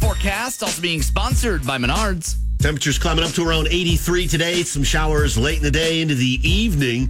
forecast, also being sponsored by Menards. Temperatures climbing up to around 83 today. Some showers late in the day into the evening.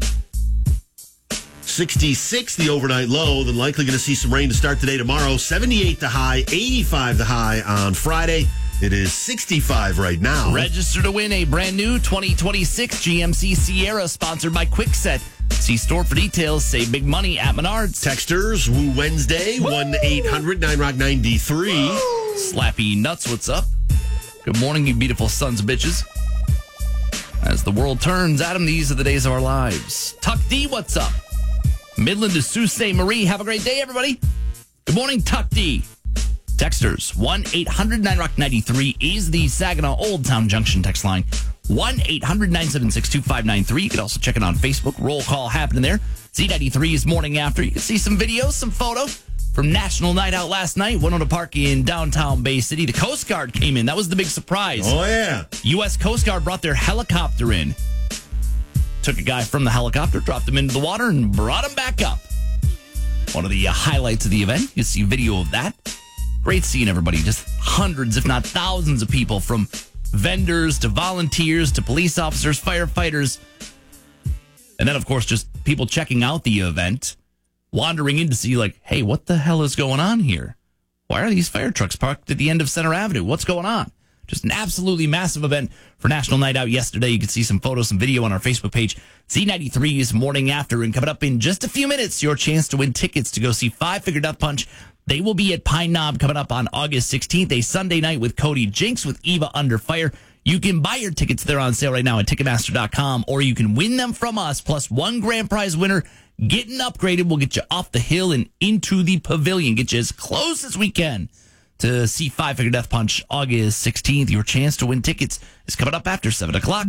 66 the overnight low. Then likely going to see some rain to start today, tomorrow. 78 the high, 85 the high on Friday. It is 65 right now. Register to win a brand new 2026 GMC Sierra sponsored by Kwikset. See store for details. Save big money at Menards. Texters, Woo Wednesday, 1-800-9ROCK-93. Slappy Nuts, what's up? Good morning, you beautiful sons of bitches. As the world turns, Adam, these are the days of our lives. Tuck D, what's up? Midland to Sault Ste. Marie. Have a great day, everybody. Good morning, Tuck D. Texters, 1-800-9ROCK-93 is the Saginaw Old Town Junction text line. 1-800-976-2593. You can also check it on Facebook. Roll call happening there. Z93 is morning after. You can see some video, some photo from National Night Out last night. Went on a park in downtown Bay City. The Coast Guard came in. That was the big surprise. Oh, yeah. U.S. Coast Guard brought their helicopter in. Took a guy from the helicopter, dropped him into the water, and brought him back up. One of the highlights of the event. You can see video of that. Great seeing everybody. Just hundreds, if not thousands of people, from vendors to volunteers to police officers, firefighters. And then, of course, just people checking out the event, wandering in to see, like, hey, what the hell is going on here? Why are these fire trucks parked at the end of Center Avenue? What's going on? Just an absolutely massive event for National Night Out yesterday. You can see some photos, some video on our Facebook page. Z93's Morning After. And coming up in just a few minutes, your chance to win tickets to go see Five Finger Death Punch. They will be at Pine Knob coming up on August 16th, a Sunday night with Cody Jinks with Eva Under Fire. You can buy your tickets. They're on sale right now at Ticketmaster.com, or you can win them from us, plus one grand prize winner getting upgraded. We'll get you off the hill and into the pavilion, get you as close as we can to see Five Finger Death Punch August 16th. Your chance to win tickets is coming up after 7 o'clock.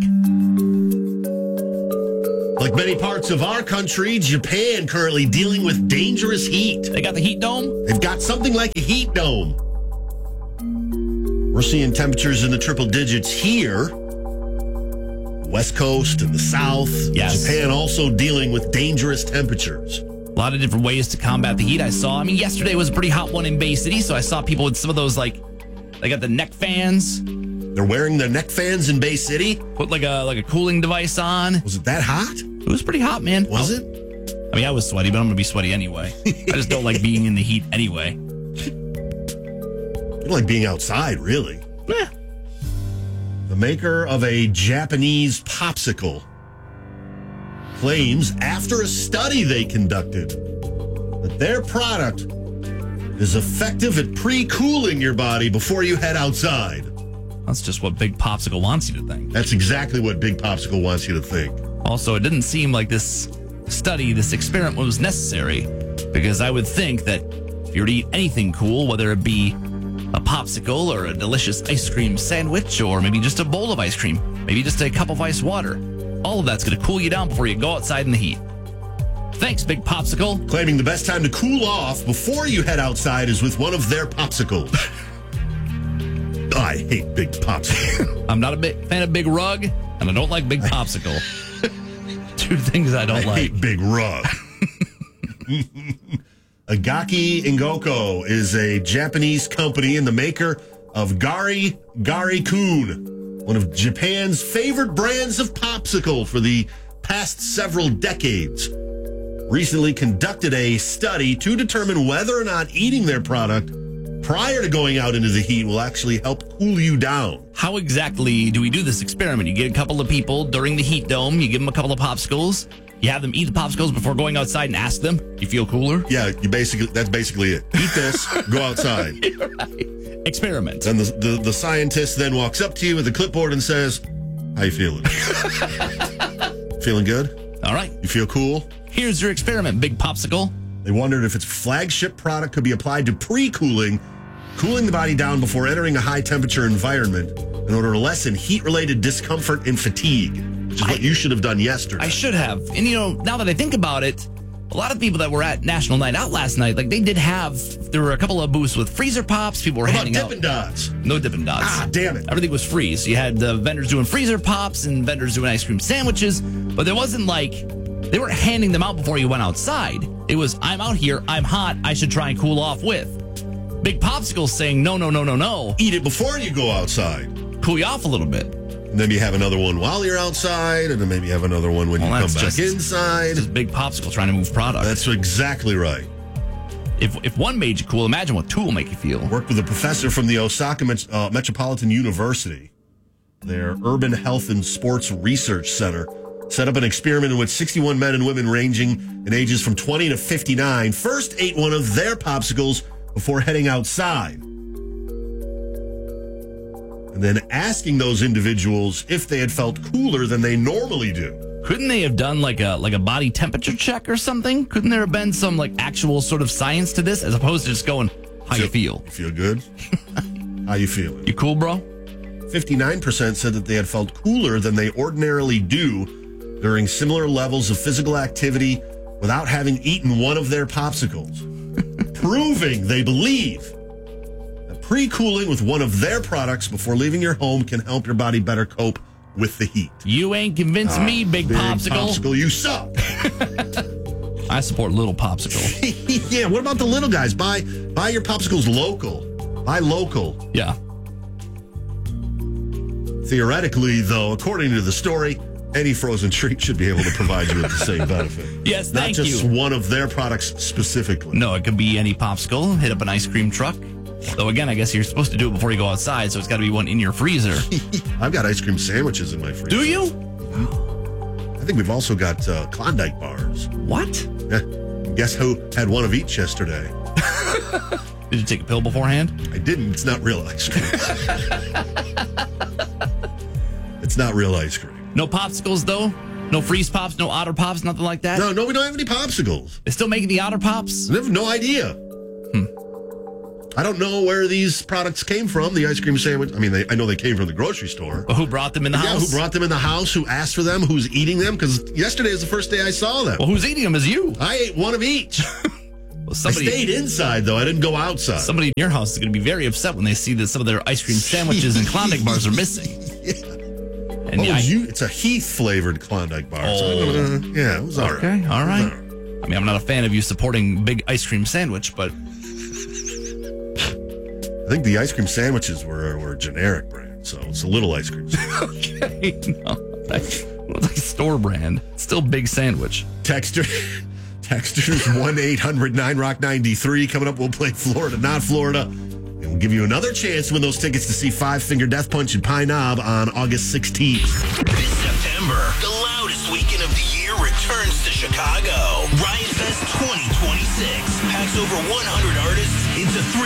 Like many parts of our country, Japan currently dealing with dangerous heat. They got the heat dome? They've got something like a heat dome. We're seeing temperatures in the triple digits here. West Coast and the South. Yes. Japan also dealing with dangerous temperatures. A lot of different ways to combat the heat. Yesterday was a pretty hot one in Bay City, so I saw people with some of those, like, they got the neck fans. They're wearing their neck fans in Bay City? Put like a cooling device on. Was it that hot? It was pretty hot, man. Was it? I was sweaty, but I'm going to be sweaty anyway. I just don't like being in the heat anyway. You don't like being outside, really. Yeah. The maker of a Japanese popsicle claims after a study they conducted that their product is effective at pre-cooling your body before you head outside. That's just what Big Popsicle wants you to think. That's exactly what Big Popsicle wants you to think. Also, it didn't seem like this study, this experiment was necessary, because I would think that if you were to eat anything cool, whether it be a popsicle or a delicious ice cream sandwich, or maybe just a bowl of ice cream, maybe just a cup of ice water, all of that's going to cool you down before you go outside in the heat. Thanks, Big Popsicle. Claiming the best time to cool off before you head outside is with one of their popsicles. I hate Big Popsicle. I'm not a big fan of Big Rug, and I don't like Big Popsicle. Two things I don't like. I hate Big Rug. Agaki Ingoko is a Japanese company and the maker of Gari Kun, one of Japan's favorite brands of popsicle for the past several decades. Recently conducted a study to determine whether or not eating their product prior to going out into the heat will actually help cool you down. How exactly do we do this experiment? You get a couple of people during the heat dome, you give them a couple of popsicles, you have them eat the popsicles before going outside and ask them, you feel cooler? Yeah, that's basically it. Eat this, go outside. You're right. Experiment. And the scientist then walks up to you with a clipboard and says, how you feeling? Feeling good? All right. You feel cool? Here's your experiment, Big Popsicle. They wondered if its flagship product could be applied to pre-cooling, cooling the body down before entering a high-temperature environment in order to lessen heat-related discomfort and fatigue, which is what you should have done yesterday. I should have. And, now that I think about it, a lot of people that were at National Night Out last night, like, there were a couple of booths with freezer pops. People were handing out. Dippin' Dots? No Dippin' Dots. Ah, damn it. Everything was free. So you had vendors doing freezer pops and vendors doing ice cream sandwiches, but there wasn't they weren't handing them out before you went outside. It was, I'm out here, I'm hot, I should try and cool off with. Big Popsicle's saying, no. Eat it before you go outside. Cool you off a little bit. And then you have another one while you're outside, and then maybe you have another one when you come back inside. Just Big Popsicle trying to move product. That's exactly right. If one made you cool, imagine what two will make you feel. Worked with a professor from the Osaka Metropolitan University. Their Urban Health and Sports Research Center set up an experiment in which 61 men and women ranging in ages from 20 to 59 first ate one of their popsicles before heading outside. And then asking those individuals if they had felt cooler than they normally do. Couldn't they have done like a body temperature check or something? Couldn't there have been some like actual sort of science to this as opposed to just going, how you feel? You feel good? How you feeling? You cool, bro? 59% said that they had felt cooler than they ordinarily do during similar levels of physical activity without having eaten one of their popsicles, proving they believe that pre-cooling with one of their products before leaving your home can help your body better cope with the heat. You ain't convinced me, Big Popsicle. Popsicle, you suck. I support Little Popsicle. Yeah, what about the little guys? Buy your popsicles local. Buy local. Yeah. Theoretically, though, according to the story, any frozen treat should be able to provide you with the same benefit. Yes, thank you. Not just one of their products specifically. No, it could be any popsicle. Hit up an ice cream truck. Though, again, I guess you're supposed to do it before you go outside, so it's got to be one in your freezer. I've got ice cream sandwiches in my freezer. Do you? I think we've also got Klondike bars. What? Yeah. Guess who had one of each yesterday? Did you take a pill beforehand? I didn't. It's not real ice cream. It's not real ice cream. No popsicles, though? No freeze pops, no Otter Pops, nothing like that? No, we don't have any popsicles. They still making the Otter Pops? I have no idea. I don't know where these products came from, the ice cream sandwich. I mean, I know they came from the grocery store. But who brought them in the house? Yeah, who brought them in the house, who asked for them, who's eating them, because yesterday is the first day I saw them. Well, who's eating them is you. I ate one of each. Well, I stayed inside, though. I didn't go outside. Somebody in your house is going to be very upset when they see that some of their ice cream sandwiches and Klondike bars are missing. Yeah. And It's a Heath-flavored Klondike bar. Oh. So yeah, it was all right. Okay, all right. I mean, I'm not a fan of you supporting Big Ice Cream Sandwich, but... I think the ice cream sandwiches were a generic brand, so it's a little ice cream sandwich. Okay, no. It's like a store brand. It's still Big Sandwich. Texters 1-800-9ROCK-93. Coming up, we'll play Florida, not Florida. And we'll give you another chance to win those tickets to see Five Finger Death Punch in Pine Knob on August 16th. This September, the loudest weekend of the year returns to Chicago. Riot Fest 2026 packs over 100 artists into 3